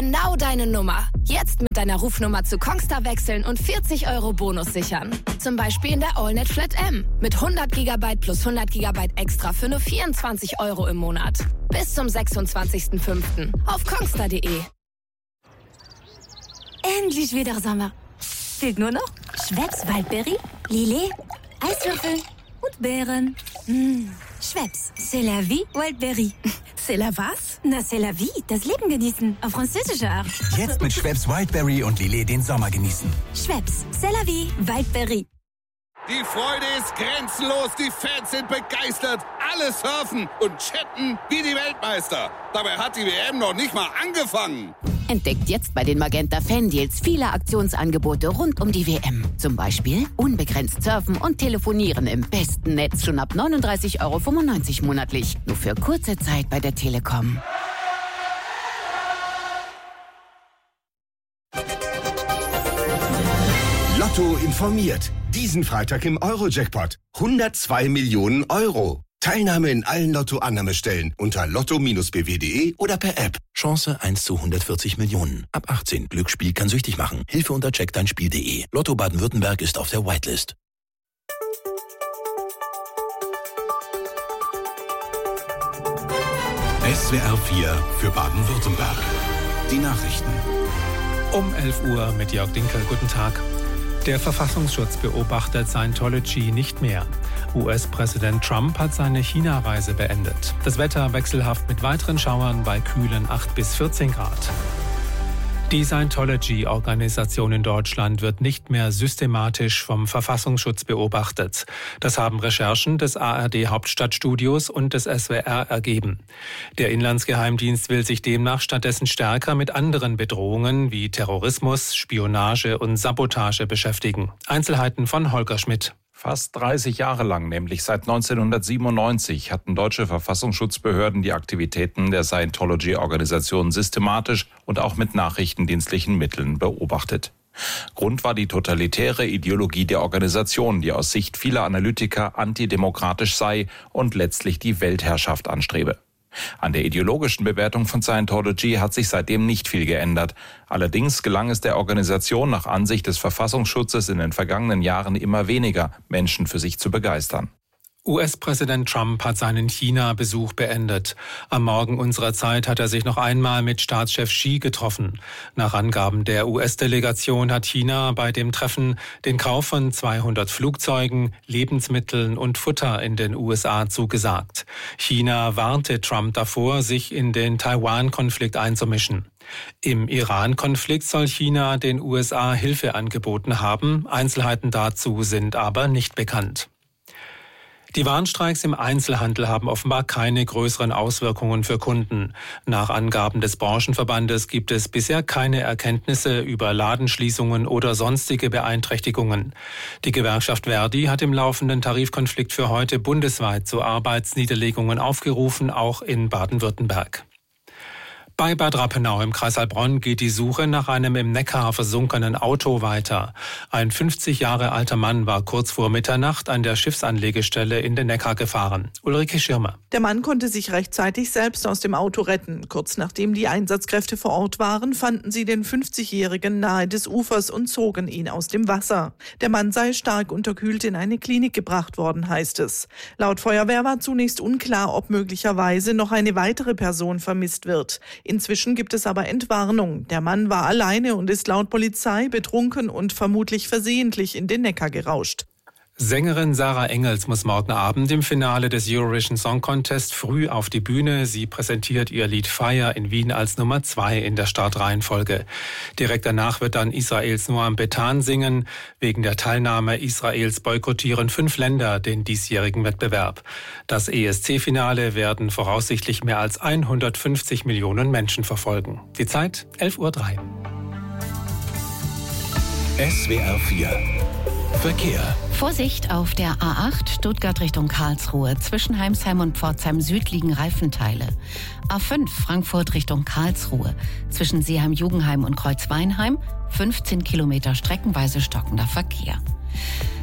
Genau deine Nummer. Jetzt mit deiner Rufnummer zu Kongstar wechseln und 40 € Bonus sichern. Zum Beispiel in der AllNet Flat M. Mit 100 GB plus 100 GB extra für nur 24 € im Monat. Bis zum 26.05. auf kongstar.de. Endlich wieder Sommer. Fehlt nur noch Schweppes Waldberry, Lillet, Eiswürfel und Beeren. Schweppes, c'est la vie Wildberry. C'est la was? Na, c'est la vie, das Leben genießen, auf französische Art. Jetzt mit Schweppes Wildberry und Lillet den Sommer genießen. Schweppes, c'est la vie Wildberry. Die Freude ist grenzenlos, die Fans sind begeistert, alle surfen und chatten wie die Weltmeister. Dabei hat die WM noch nicht mal angefangen. Entdeckt jetzt bei den Magenta Fan-Deals viele Aktionsangebote rund um die WM. Zum Beispiel unbegrenzt surfen und telefonieren im besten Netz schon ab 39,95 € monatlich. Nur für kurze Zeit bei der Telekom. Lotto informiert. Diesen Freitag im Euro-Jackpot. 102 Millionen €. Teilnahme in allen Lotto-Annahmestellen unter lotto-bw.de oder per App. Chance 1 zu 140 Millionen. Ab 18. Glücksspiel kann süchtig machen. Hilfe unter checkdeinspiel.de. Lotto Baden-Württemberg ist auf der Whitelist. SWR 4 für Baden-Württemberg. Die Nachrichten. Um 11 Uhr mit Jörg Dinkel. Guten Tag. Der Verfassungsschutz beobachtet Scientology nicht mehr. US-Präsident Trump hat seine China-Reise beendet. Das Wetter wechselhaft mit weiteren Schauern bei kühlen 8 bis 14 Grad. Die Scientology-Organisation in Deutschland wird nicht mehr systematisch vom Verfassungsschutz beobachtet. Das haben Recherchen des ARD-Hauptstadtstudios und des SWR ergeben. Der Inlandsgeheimdienst will sich demnach stattdessen stärker mit anderen Bedrohungen wie Terrorismus, Spionage und Sabotage beschäftigen. Einzelheiten von Holger Schmidt. Fast 30 Jahre lang, nämlich seit 1997, hatten deutsche Verfassungsschutzbehörden die Aktivitäten der Scientology-Organisation systematisch und auch mit nachrichtendienstlichen Mitteln beobachtet. Grund war die totalitäre Ideologie der Organisation, die aus Sicht vieler Analytiker antidemokratisch sei und letztlich die Weltherrschaft anstrebe. An der ideologischen Bewertung von Scientology hat sich seitdem nicht viel geändert. Allerdings gelang es der Organisation nach Ansicht des Verfassungsschutzes in den vergangenen Jahren immer weniger, Menschen für sich zu begeistern. US-Präsident Trump hat seinen China-Besuch beendet. Am Morgen unserer Zeit hat er sich noch einmal mit Staatschef Xi getroffen. Nach Angaben der US-Delegation hat China bei dem Treffen den Kauf von 200 Flugzeugen, Lebensmitteln und Futter in den USA zugesagt. China warnte Trump davor, sich in den Taiwan-Konflikt einzumischen. Im Iran-Konflikt soll China den USA Hilfe angeboten haben. Einzelheiten dazu sind aber nicht bekannt. Die Warnstreiks im Einzelhandel haben offenbar keine größeren Auswirkungen für Kunden. Nach Angaben des Branchenverbandes gibt es bisher keine Erkenntnisse über Ladenschließungen oder sonstige Beeinträchtigungen. Die Gewerkschaft Verdi hat im laufenden Tarifkonflikt für heute bundesweit zu Arbeitsniederlegungen aufgerufen, auch in Baden-Württemberg. Bei Bad Rappenau im Kreis Heilbronn geht die Suche nach einem im Neckar versunkenen Auto weiter. Ein 50 Jahre alter Mann war kurz vor Mitternacht an der Schiffsanlegestelle in den Neckar gefahren. Ulrike Schirmer. Der Mann konnte sich rechtzeitig selbst aus dem Auto retten. Kurz nachdem die Einsatzkräfte vor Ort waren, fanden sie den 50-Jährigen nahe des Ufers und zogen ihn aus dem Wasser. Der Mann sei stark unterkühlt in eine Klinik gebracht worden, heißt es. Laut Feuerwehr war zunächst unklar, ob möglicherweise noch eine weitere Person vermisst wird. Inzwischen gibt es aber Entwarnung. Der Mann war alleine und ist laut Polizei betrunken und vermutlich versehentlich in den Neckar gerauscht. Sängerin Sarah Engels muss morgen Abend im Finale des Eurovision Song Contest früh auf die Bühne. Sie präsentiert ihr Lied Fire in Wien als Nummer 2 in der Startreihenfolge. Direkt danach wird dann Israels Noam Betan singen. Wegen der Teilnahme Israels boykottieren 5 Länder den diesjährigen Wettbewerb. Das ESC-Finale werden voraussichtlich mehr als 150 Millionen Menschen verfolgen. Die Zeit 11:03 Uhr. SWR 4 Verkehr. Vorsicht auf der A8 Stuttgart Richtung Karlsruhe. Zwischen Heimsheim und Pforzheim Süd liegen Reifenteile. A5 Frankfurt Richtung Karlsruhe. Zwischen Seeheim-Jugenheim und Kreuzweinheim 15 Kilometer streckenweise stockender Verkehr.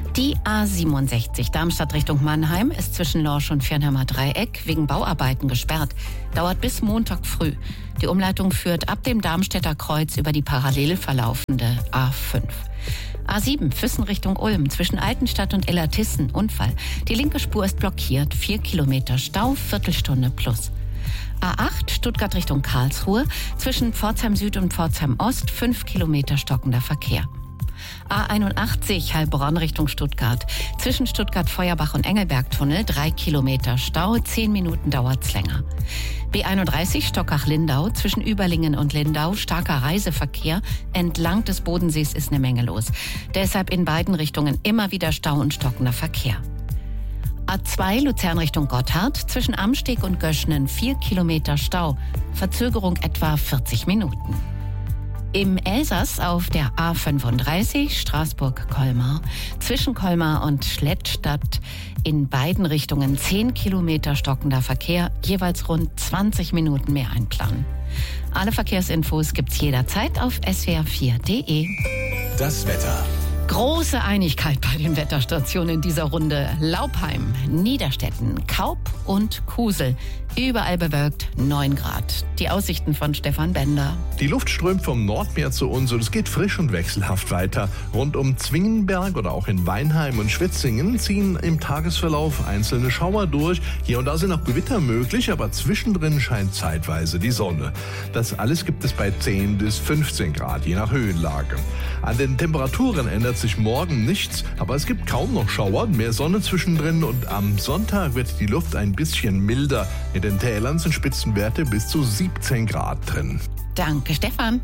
Die A67 Darmstadt Richtung Mannheim ist zwischen Lorsch und Viernheimer Dreieck wegen Bauarbeiten gesperrt. Dauert bis Montag früh. Die Umleitung führt ab dem Darmstädter Kreuz über die parallel verlaufende A5. A7 Füssen Richtung Ulm zwischen Altenstadt und Illertissen Unfall. Die linke Spur ist blockiert, 4 Kilometer Stau, Viertelstunde plus. A8 Stuttgart Richtung Karlsruhe zwischen Pforzheim Süd und Pforzheim Ost 5 Kilometer stockender Verkehr. A81 Heilbronn Richtung Stuttgart. Zwischen Stuttgart-Feuerbach und Engelberg-Tunnel 3 Kilometer Stau, 10 Minuten dauert's länger. B31 Stockach-Lindau zwischen Überlingen und Lindau starker Reiseverkehr. Entlang des Bodensees ist eine Menge los. Deshalb in beiden Richtungen immer wieder Stau und stockender Verkehr. A2 Luzern Richtung Gotthard zwischen Amsteg und Göschnen 4 Kilometer Stau. Verzögerung etwa 40 Minuten. Im Elsass auf der A35 Straßburg-Colmar zwischen Colmar und Schlettstadt in beiden Richtungen 10 Kilometer stockender Verkehr, jeweils rund 20 Minuten mehr einplanen. Alle Verkehrsinfos gibt's jederzeit auf swr4.de. Das Wetter. Große Einigkeit bei den Wetterstationen in dieser Runde. Laupheim, Niederstetten, Kaup und Kusel. Überall bewölkt, 9 Grad. Die Aussichten von Stefan Bender. Die Luft strömt vom Nordmeer zu uns und es geht frisch und wechselhaft weiter. Rund um Zwingenberg oder auch in Weinheim und Schwetzingen ziehen im Tagesverlauf einzelne Schauer durch. Hier und da sind auch Gewitter möglich, aber zwischendrin scheint zeitweise die Sonne. Das alles gibt es bei 10 bis 15 Grad, je nach Höhenlage. An den Temperaturen ändert sich morgen nichts, aber es gibt kaum noch Schauer, mehr Sonne zwischendrin und am Sonntag wird die Luft ein bisschen milder. In den Tälern sind Spitzenwerte bis zu 17 Grad drin. Danke, Stefan.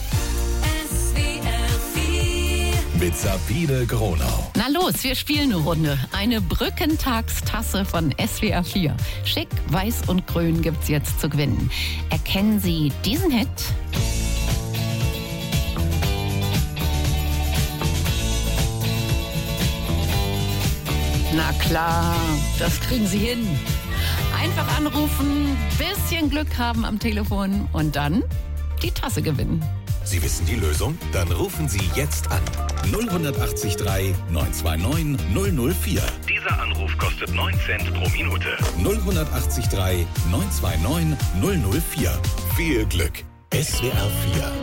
Mit Sabine Gronau. Na los, wir spielen eine Runde. Eine Brückentagstasse von SWR 4. Schick, weiß und grün gibt's jetzt zu gewinnen. Erkennen Sie diesen Hit? Na klar, das kriegen Sie hin. Einfach anrufen, bisschen Glück haben am Telefon und dann die Tasse gewinnen. Sie wissen die Lösung? Dann rufen Sie jetzt an. 0183 929 004. Dieser Anruf kostet 9 Cent pro Minute. 0183 929 004. Viel Glück. SWR 4.